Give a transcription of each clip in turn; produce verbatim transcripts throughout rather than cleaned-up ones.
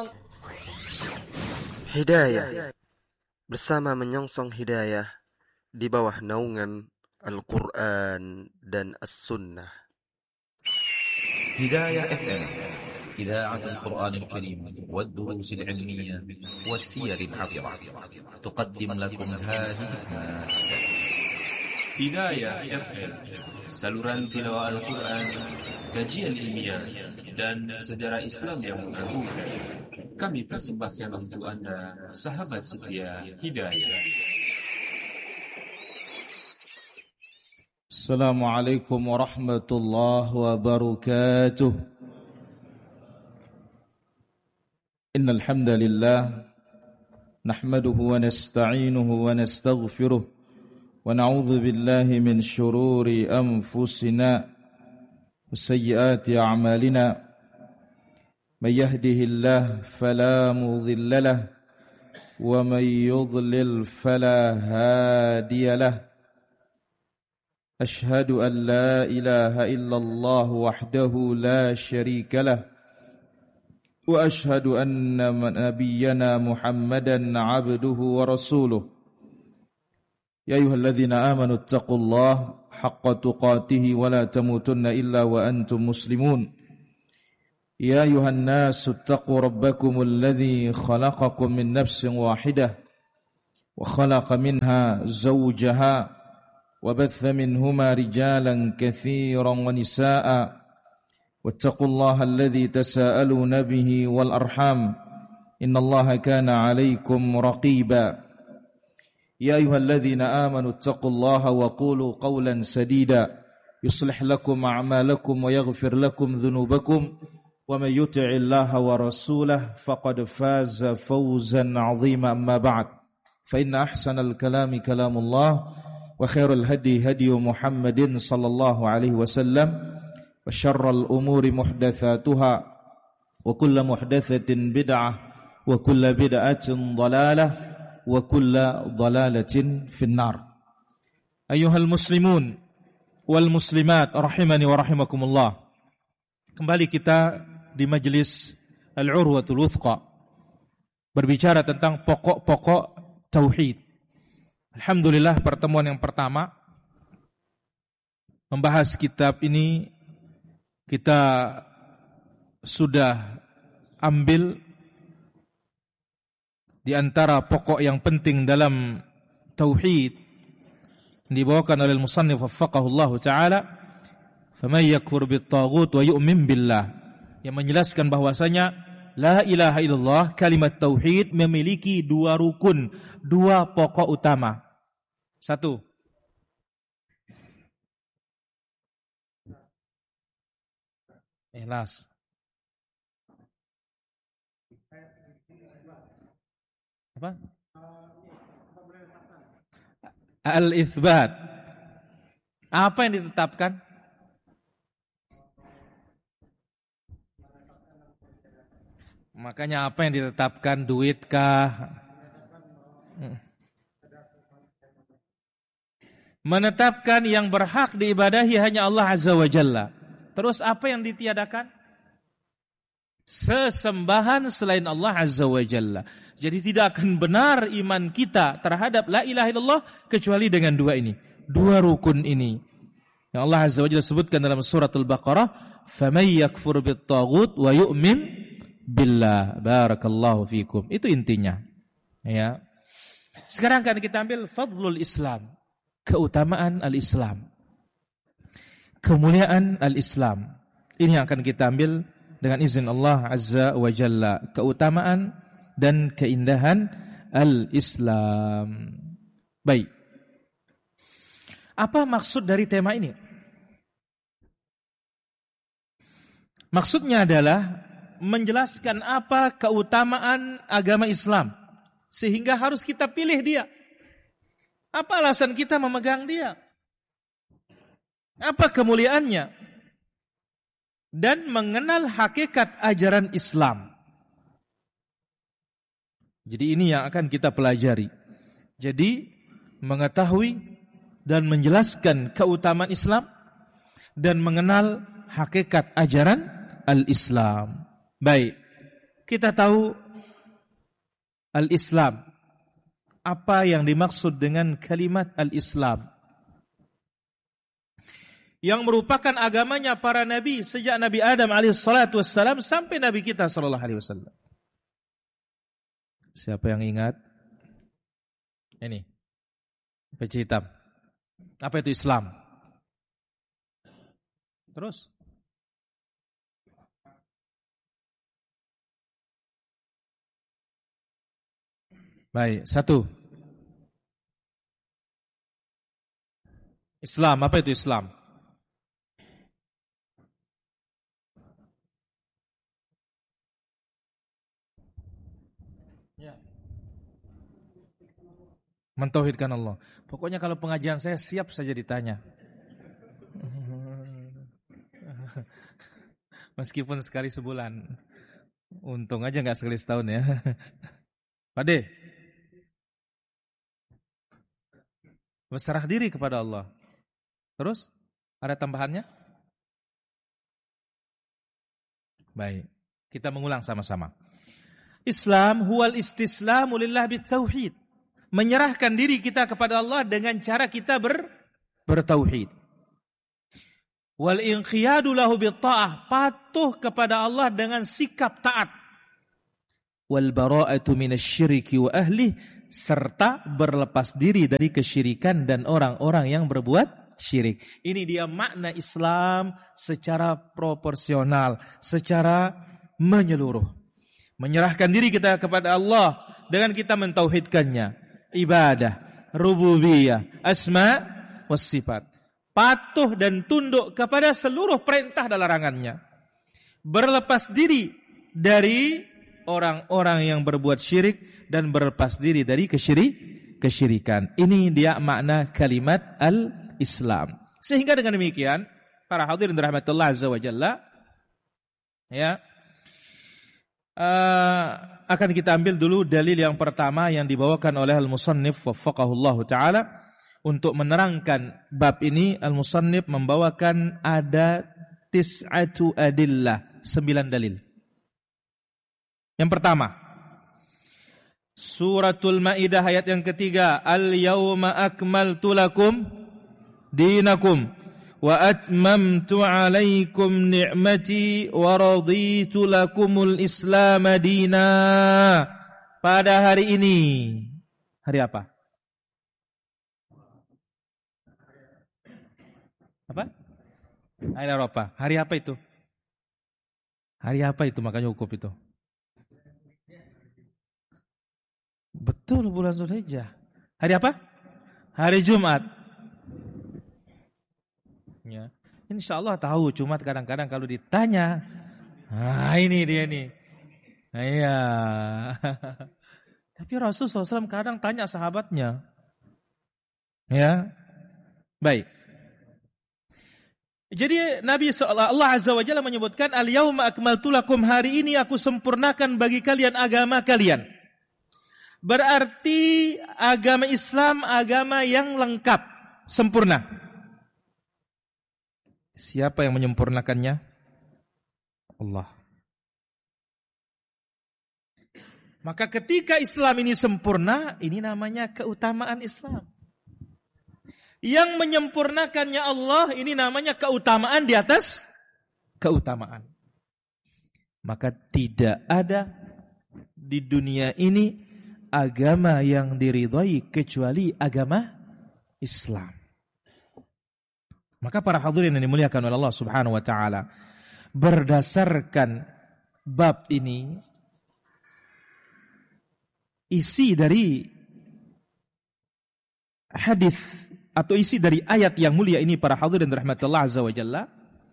Hidayah, bersama menyongsong hidayah di bawah naungan Al-Quran dan As-Sunnah. Hidayah F M, إذاعة القرآن الكريم والدروس العلمية والسير العطرة، تقدم لكم هذه المادة. Hidayah F M, saluran tilawah Al-Quran, kajian ilmiah, dan sejarah Islam yang mengagumkan. Kami persembahkan untuk Anda, sahabat setia Hidayah. Assalamualaikum warahmatullahi wabarakatuh. Innal hamdalillah nahmaduhu wa nasta'inuhu wa nastaghfiruh wa na'udzu billahi min shururi anfusina wa sayyiati a'malina. May yahdihillahu fala mudilla lahu wa may yudlil fala hadiya lahu. Ashhadu an la ilaha illallah wahdahu la syarika lah wa ashhadu anna nabiyyana Muhammadan abduhu wa rasuluh. Ya ayyuhalladzina amanu taqullaha haqqa tuqatih wa la tamutunna illa wa antum muslimun. Ya ayyuhan nasu taqu rabbakumul ladzi khalaqakum min nafsin wahidah wa khalaqa minha zawjaha وبث منهما رجالا كثيرا ونساء واتقوا الله الذي تساءلون به والأرحام إن الله كان عليكم رقيبا يا أيها الذين آمنوا اتقوا الله وقولوا قولا سديدا يصلح لكم أعمالكم ويغفر لكم ذنوبكم ومن يطع الله ورسوله فقد فاز فوزا عظيما. أما بعد فإن أحسن الكلام كلام الله وخير الهدي هدي محمد صلى الله عليه وسلم وشر الأمور محدثاتها وكل محدثة بدعة وكل بدعة ضلالة وكل ضلالة في النار. أيها المسلمون والمسلمات rahimani wa rahimakumullah. Kembali kita di majelis Al-Urwatul Wuthqa berbicara tentang pokok-pokok tauhid. Alhamdulillah, pertemuan yang pertama membahas kitab ini kita sudah ambil di antara pokok yang penting dalam tauhid dibawakan oleh al-musannif waffaqahullahu taala, faman yakfur bit-taghut wa yu'min billah, yang menjelaskan bahwasanya la ilaha illallah, kalimat tauhid memiliki dua rukun, dua pokok utama. Satu, ikhlas. Apa? Al-itsbat. Apa yang ditetapkan? Makanya apa yang ditetapkan? Duitkah? Menetapkan yang berhak diibadahi hanya Allah Azza wa Jalla. Terus apa yang ditiadakan? Sesembahan selain Allah Azza wa Jalla. Jadi tidak akan benar iman kita terhadap la ilaha illallah kecuali dengan dua ini, dua rukun ini yang Allah Azza wa Jalla sebutkan dalam surat Al-Baqarah, faman yakfur bit-taghut wa yu'min billah. Barakallahu fikum. Itu intinya. Ya. Sekarang kan kita ambil fadlul Islam, keutamaan al-Islam, kemuliaan al-Islam. Ini yang akan kita ambil dengan izin Allah Azza wa Jalla, keutamaan dan keindahan al-Islam. Baik. Apa maksud dari tema ini? Maksudnya adalah menjelaskan apa keutamaan agama Islam sehingga harus kita pilih dia. Apa alasan kita memegang dia? Apa kemuliaannya? Dan mengenal hakikat ajaran Islam. Jadi ini yang akan kita pelajari. Jadi mengetahui dan menjelaskan keutamaan Islam dan mengenal hakikat ajaran al-Islam. Baik. kita tahu al-Islam. Apa yang dimaksud dengan kalimat al-Islam? Yang merupakan agamanya para nabi sejak Nabi Adam alaihissalatu wassalam sampai Nabi kita sallallahu alaihi wasallam. Siapa yang ingat? Ini peci hitam. Apa itu Islam? Terus? Baik, satu. Islam, apa itu Islam? Ya. Mentauhidkan Allah. Pokoknya kalau pengajian saya siap saja ditanya. Meskipun sekali sebulan. Untung aja gak sekali setahun ya. Pak De. Berserah diri kepada Allah. Terus ada tambahannya? Baik. Kita mengulang sama-sama. Islam huwal istislamu lillah bitauhid. Menyerahkan diri kita kepada Allah dengan cara kita ber, bertauhid. Wal inqiyadu lahu bitta'ah, patuh kepada Allah dengan sikap taat. Wal bara'atu minasyirki wa ahli, serta berlepas diri dari kesyirikan dan orang-orang yang berbuat syirik. Ini dia makna Islam secara proporsional, secara menyeluruh. Menyerahkan diri kita kepada Allah dengan kita mentauhidkannya. Ibadah, rububiyah, asma, wassifat. Patuh dan tunduk kepada seluruh perintah dan larangannya. Berlepas diri dari orang-orang yang berbuat syirik dan berlepas diri dari kesyirik, kesyirikan. Ini dia makna kalimat al-Islam. Sehingga dengan demikian, para hadirin rahmatullah azza wa jalla, ya, uh, akan kita ambil dulu dalil yang pertama yang dibawakan oleh al-musannif waffaqahullah ta'ala. Untuk menerangkan bab ini, al-musannif membawakan ada tis'atu adillah, sembilan dalil. Yang pertama, Suratul Maidah ayat yang ketiga, Al-yawma akmaltu lakum dinakum wa atmamtu alaikum ni'mati wa raditu lakumul Islam dina. Pada hari ini, hari apa? Apa? Hari Eropa. Hari apa itu? Hari apa itu makanya wukuf itu? Betul, bulan Zulhijjah. Hari apa? Hari Jumat. Ya. Insya Allah tahu, cuma kadang-kadang kalau ditanya, ah ini dia nih. Nah, iya. Tapi Rasul shallallahu alaihi wasallam kadang tanya sahabatnya. Ya. Baik. Jadi Nabi Allah Azza wa Jalla menyebutkan, Al-yawma akmaltu lakum, hari ini aku sempurnakan bagi kalian agama kalian. Berarti agama Islam agama yang lengkap, sempurna. Siapa yang menyempurnakannya? Allah. Maka ketika Islam ini sempurna, ini namanya keutamaan Islam. Yang menyempurnakannya Allah, ini namanya keutamaan di atas keutamaan. Maka tidak ada di dunia ini agama yang diridhai kecuali agama Islam. Maka para hadirin yang dimuliakan oleh Allah Subhanahu wa taala, berdasarkan bab ini, isi dari hadis atau isi dari ayat yang mulia ini, para hadirin rahmatullah azza wa jalla,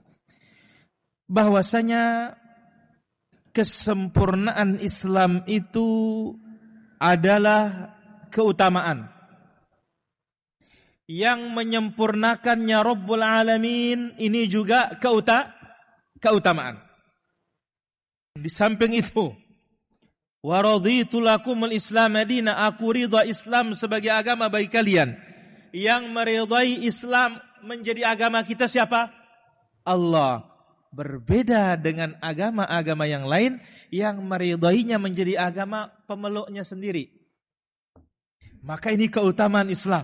bahwasanya kesempurnaan Islam itu adalah keutamaan. Yang menyempurnakannya Rabbul Alamin, ini juga keuta, keutamaan. Di samping itu, wa raditu lakumul Islam madina, aku ridha Islam sebagai agama bagi kalian. Yang meridai Islam menjadi agama kita siapa? Allah. berbeda dengan agama-agama yang lain yang meridhoinya menjadi agama pemeluknya sendiri. Maka ini keutamaan Islam.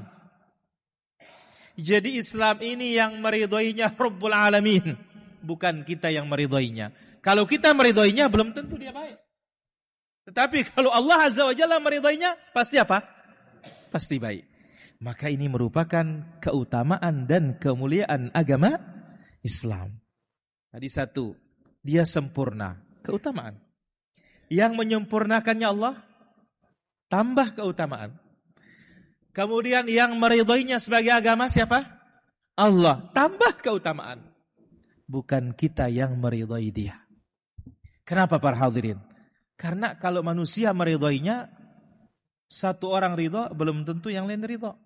Jadi Islam ini yang meridhoinya Rabbul Alamin, bukan kita yang meridhoinya. Kalau kita meridhoinya belum tentu dia baik. Tetapi kalau Allah Azza wa Jalla meridhoinya, pasti apa? Pasti baik. Maka ini merupakan keutamaan dan kemuliaan agama Islam. Tadi satu, dia sempurna, keutamaan. Yang menyempurnakannya Allah, tambah keutamaan. Kemudian yang meridhoinya sebagai agama siapa? Allah, tambah keutamaan. Bukan kita yang meridhoi dia. Kenapa para hadirin? Karena kalau manusia meridhoinya, satu orang ridho belum tentu yang lain ridho.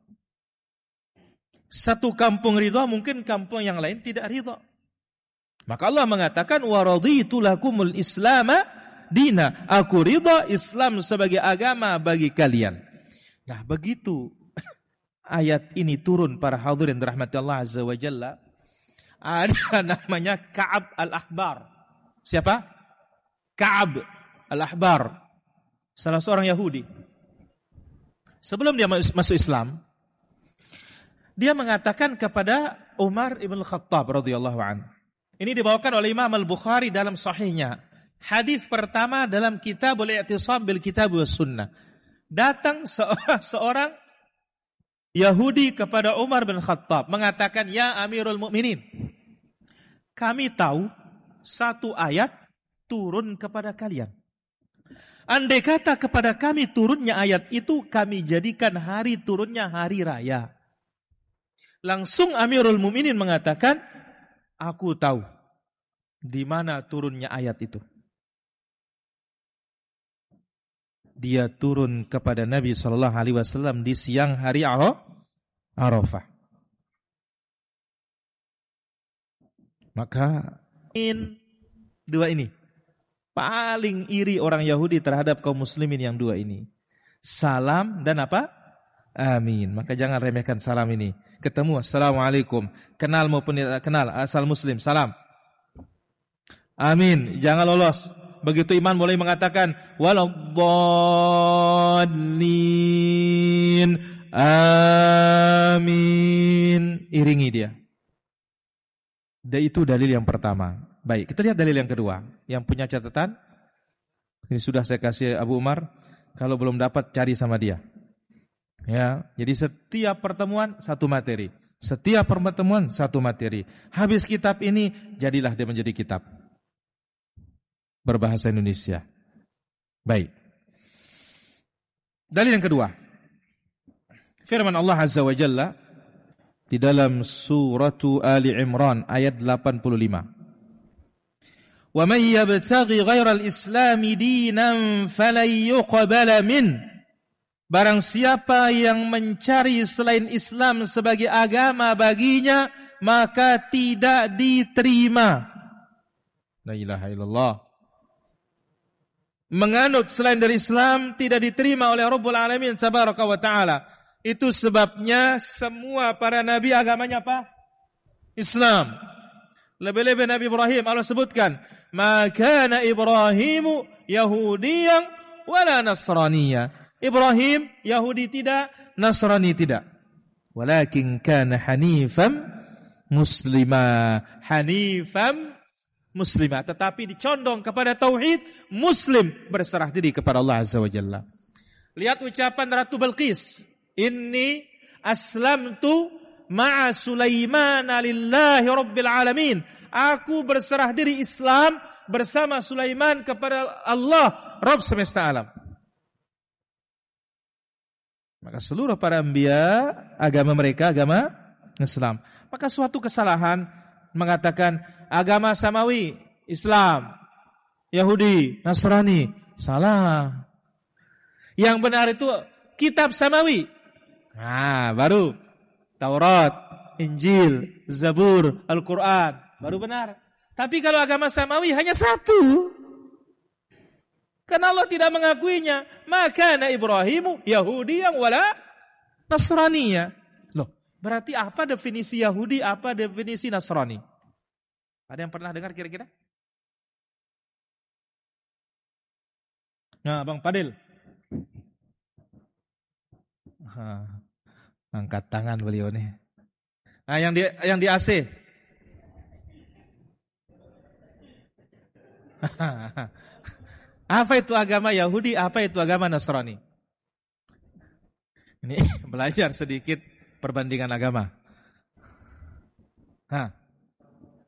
Satu kampung ridho, mungkin kampung yang lain tidak ridho. Maka Allah mengatakan, wa raditu lakumul islama dina. Aku ridho Islam sebagai agama bagi kalian. Nah, begitu ayat ini turun para hadirin rahmati Allah Azza wa Jalla, ada namanya Ka'ab al-Ahbar. Siapa? Ka'ab al-Ahbar, salah seorang Yahudi. Sebelum dia masuk Islam, dia mengatakan kepada Umar ibn Khattab radhiyallahu anhu. Ini dibawakan oleh Imam Al-Bukhari dalam sahihnya. Hadis pertama dalam Kitabul I'tisam bil Kitab was Sunnah. Datang seorang, seorang Yahudi kepada Umar bin Khattab mengatakan, "Ya Amirul Mukminin, kami tahu satu ayat turun kepada kalian. Andai kata kepada kami turunnya ayat itu, kami jadikan hari turunnya hari raya." Langsung Amirul Mukminin mengatakan, "Aku tahu di mana turunnya ayat itu." Dia turun kepada Nabi sallallahu alaihi wasallam di siang hari Arafah. Maka in dua ini paling iri orang Yahudi terhadap kaum muslimin yang dua ini. Salam dan apa? Amin. Maka jangan remehkan salam ini. Ketemu, assalamualaikum. Kenal maupun tidak kenal, asal muslim, salam. Amin. Jangan lolos. Begitu iman boleh mengatakan waladdallin. Amin. Iringi dia. Dan itu dalil yang pertama. Baik, kita lihat dalil yang kedua. Yang punya catatan, ini sudah saya kasih Abu Umar. Kalau belum dapat, cari sama dia. Ya, jadi setiap pertemuan satu materi. Setiap pertemuan satu materi. Habis kitab ini, jadilah dia menjadi kitab berbahasa Indonesia. Baik. Dalil yang kedua. Firman Allah Azza wa Jalla di dalam suratu Ali Imran ayat delapan puluh lima. Wa man yabtaghi ghairal islami dinan falan yuqbala min. Barang siapa yang mencari selain Islam sebagai agama baginya, maka tidak diterima. La ilaha illallah. Menganut selain dari Islam tidak diterima oleh Rabbul Alamin tabaraka wa ta'ala. Itu sebabnya semua para nabi agamanya apa? Islam. Lebih-lebih Nabi Ibrahim Allah sebutkan, "Ma kana Ibrahimu Yahudiyan wala Nasraniyya." Ibrahim Yahudi tidak, Nasrani tidak. Walakin kana hanifan muslima. Hanifan muslima, tetapi dicondong kepada tauhid, muslim, berserah diri kepada Allah Azza wa Jalla. Lihat ucapan Ratu Balqis, "Inni aslamtu ma'a Sulaiman lillahi rabbil alamin." Aku berserah diri Islam bersama Sulaiman kepada Allah, Rabb semesta alam. Maka seluruh para anbiya agama mereka agama Islam. Maka suatu kesalahan mengatakan agama samawi, Islam, Yahudi, Nasrani, salah. Yang benar itu kitab samawi. Nah, baru Taurat, Injil, Zabur, Al-Quran, baru benar. Tapi kalau agama samawi hanya satu, karena Allah tidak mengakuinya, maka na Ibrahimu Yahudi yang wala Nasraniya. Loh, berarti apa definisi Yahudi, apa definisi Nasrani? Ada yang pernah dengar kira-kira? Nah, Bang Padil. Ha, angkat tangan beliau nih. Nah, yang di yang di A C. Apa itu agama Yahudi? Apa itu agama Nasrani? Ini belajar sedikit perbandingan agama. Hah.